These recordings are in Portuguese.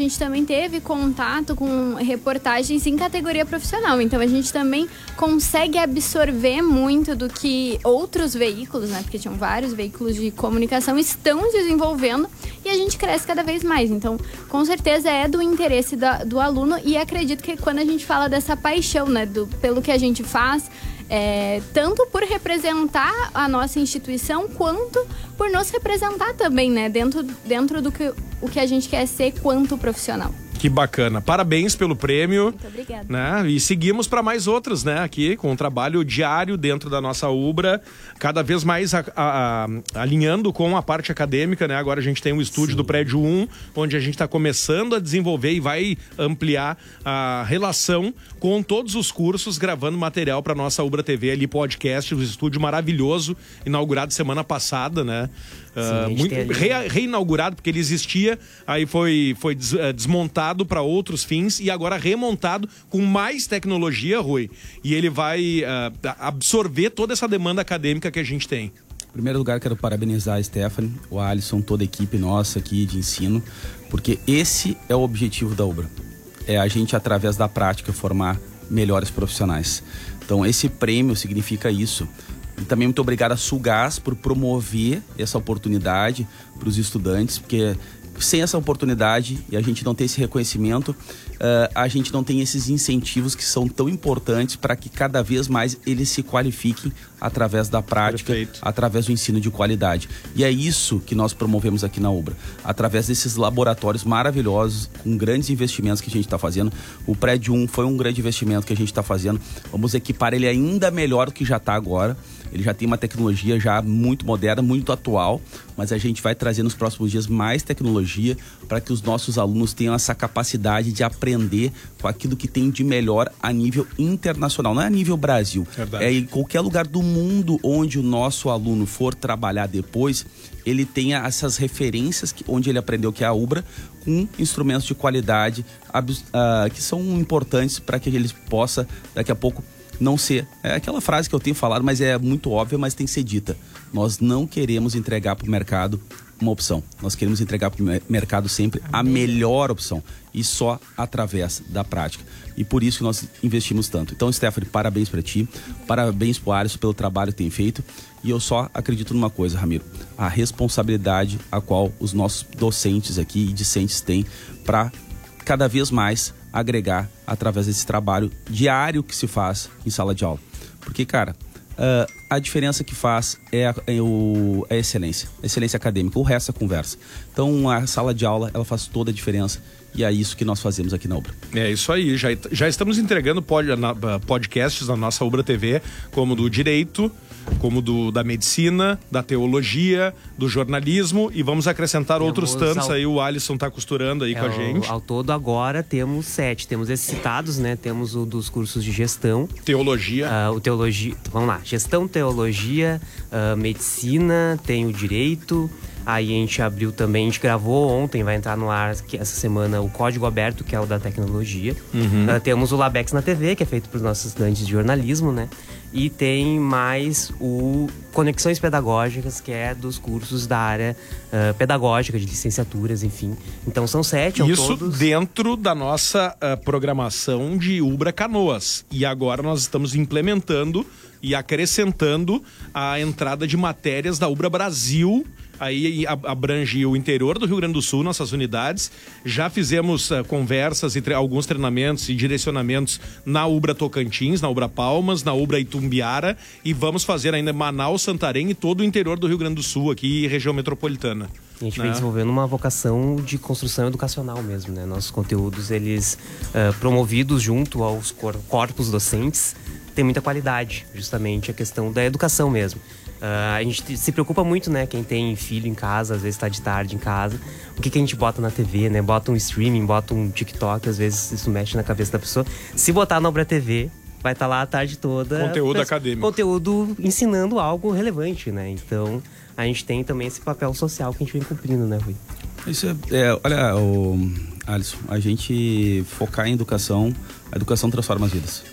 gente também teve contato com reportagens em categoria profissional. Então, a gente também consegue absorver muito do que outros veículos, né? Porque tinham vários veículos de comunicação, estão desenvolvendo e a gente cresce cada vez mais. Então, com certeza é do interesse do aluno e acredito que quando a gente fala dessa paixão, né? Pelo que a gente faz, tanto por representar a nossa instituição, quanto por nos representar também, né? Dentro do que a gente quer ser quanto profissional. Que bacana. Parabéns pelo prêmio. Muito obrigada. Né? E seguimos para mais outros, né? Aqui, com um trabalho diário dentro da nossa UBRA, cada vez mais alinhando com a parte acadêmica, né? Agora a gente tem um estúdio do Prédio 1, onde a gente está começando a desenvolver e vai ampliar a relação com todos os cursos, gravando material para nossa UBRA TV ali, podcast, um estúdio maravilhoso, inaugurado semana passada, né? Muito reinaugurado, porque ele existia, aí foi desmontado para outros fins e agora remontado com mais tecnologia, Rui, e ele vai absorver toda essa demanda acadêmica que a gente tem. Em primeiro lugar, quero parabenizar a Stephanie, o Alisson, toda a equipe nossa aqui de ensino, porque esse é o objetivo da UBRA, é a gente, através da prática, formar melhores profissionais. Então, esse prêmio significa isso. E também muito obrigado a Sulgás por promover essa oportunidade para os estudantes, porque sem essa oportunidade e a gente não ter esse reconhecimento, a gente não tem esses incentivos que são tão importantes para que cada vez mais eles se qualifiquem através da prática, através do ensino de qualidade. E é isso que nós promovemos aqui na UBRA, através desses laboratórios maravilhosos, com grandes investimentos que a gente está fazendo. O Prédio 1 foi um grande investimento que a gente está fazendo. Vamos equipar ele ainda melhor do que já está agora. Ele já tem uma tecnologia já muito moderna, muito atual, mas a gente vai trazer nos próximos dias mais tecnologia para que os nossos alunos tenham essa capacidade de aprender com aquilo que tem de melhor a nível internacional, não é a nível Brasil. Verdade. É em qualquer lugar do mundo onde o nosso aluno for trabalhar depois, ele tenha essas referências onde ele aprendeu, que é a UBRA, com instrumentos de qualidade que são importantes para que ele possa, daqui a pouco, não ser, é aquela frase que eu tenho falado, mas é muito óbvia, mas tem que ser dita. Nós não queremos entregar para o mercado uma opção. Nós queremos entregar para o mercado sempre a melhor opção e só através da prática. E por isso que nós investimos tanto. Então, Stephanie, parabéns para ti, parabéns para o Alisson pelo trabalho que tem feito. E eu só acredito numa coisa, Ramiro, a responsabilidade a qual os nossos docentes aqui e discentes têm para cada vez mais agregar através desse trabalho diário que se faz em sala de aula. Porque, cara, a diferença que faz é a excelência, a excelência acadêmica, o resto é conversa. Então, a sala de aula, ela faz toda a diferença. E é isso que nós fazemos aqui na UBRA. É isso aí, já estamos entregando podcasts na nossa UBRA TV, como do Direito, como da Medicina, da Teologia, do Jornalismo, e vamos acrescentar outros tantos aí, o Alisson está costurando aí com a gente. Ao todo agora temos 7, temos esses citados, né? Temos o dos cursos de gestão. Teologia. Vamos lá, gestão, teologia, medicina, tem o direito. Aí a gente abriu também, a gente gravou ontem, vai entrar no ar essa semana o Código Aberto, que é o da tecnologia. Temos o Labex na TV, que é feito para os nossos estudantes de jornalismo, né? E tem mais o Conexões Pedagógicas, que é dos cursos da área pedagógica, de licenciaturas, enfim. Então são 7 ao todo. Isso dentro da nossa programação de UBRA Canoas. E agora nós estamos implementando e acrescentando a entrada de matérias da UBRA Brasil. Aí abrange o interior do Rio Grande do Sul, nossas unidades. Já fizemos conversas e alguns treinamentos e direcionamentos na UBRA Tocantins, na UBRA Palmas, na UBRA Itumbiara, e vamos fazer ainda Manaus, Santarém e todo o interior do Rio Grande do Sul, aqui região metropolitana. A gente vem desenvolvendo uma vocação de construção educacional mesmo, né? Nossos conteúdos, eles promovidos junto aos corpos docentes, tem muita qualidade, justamente a questão da educação mesmo. A gente se preocupa muito, né? Quem tem filho em casa, às vezes está de tarde em casa. O que a gente bota na TV, né? Bota um streaming, bota um TikTok, às vezes isso mexe na cabeça da pessoa. Se botar na UBRA TV, vai estar lá a tarde toda. Conteúdo acadêmico. Conteúdo ensinando algo relevante, né? Então, a gente tem também esse papel social que a gente vem cumprindo, né, Rui? Isso olha, Alisson, a gente focar em educação, a educação transforma as vidas.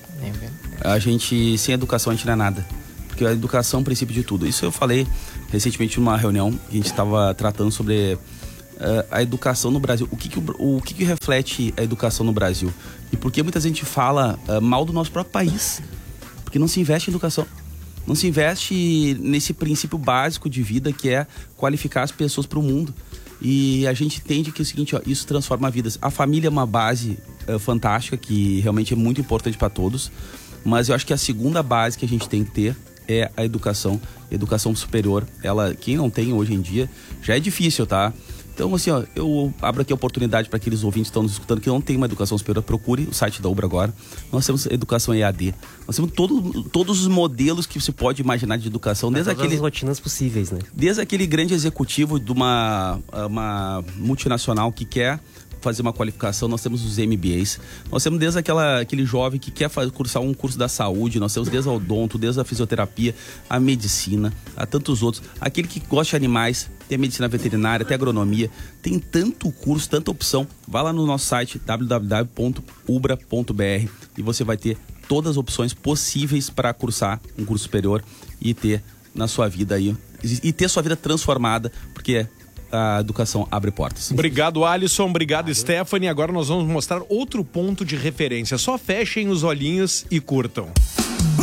Sem educação a gente não é nada. Porque a educação é o princípio de tudo. Isso eu falei recentemente numa reunião que a gente estava tratando sobre a educação no Brasil. O que reflete a educação no Brasil? E por que muita gente fala mal do nosso próprio país? Porque não se investe em educação. Não se investe nesse princípio básico de vida que é qualificar as pessoas para o mundo. E a gente entende que é o seguinte, ó, isso transforma vidas. A família é uma base fantástica, que realmente é muito importante para todos. Mas eu acho que a segunda base que a gente tem que ter é a educação. Educação superior, quem não tem hoje em dia, já é difícil, tá? Então, assim, ó, eu abro aqui a oportunidade para aqueles ouvintes que estão nos escutando que não tem uma educação superior, procure o site da Ubra agora. Nós temos educação EAD. Nós temos todos os modelos que você pode imaginar de educação. Desde todas as rotinas possíveis, né? Desde aquele grande executivo de uma multinacional que quer fazer uma qualificação, nós temos os MBAs, nós temos desde aquele jovem que quer cursar um curso da saúde, nós temos desde a odonto, desde a fisioterapia, a medicina, a tantos outros, aquele que gosta de animais, tem a medicina veterinária, tem a agronomia, tem tanto curso, tanta opção. Vá lá no nosso site www.ubra.br e você vai ter todas as opções possíveis para cursar um curso superior e ter na sua vida aí, e ter sua vida transformada, porque a educação abre portas. Obrigado, Alisson. Obrigado, Stephanie. Agora nós vamos mostrar outro ponto de referência. Só fechem os olhinhos e curtam.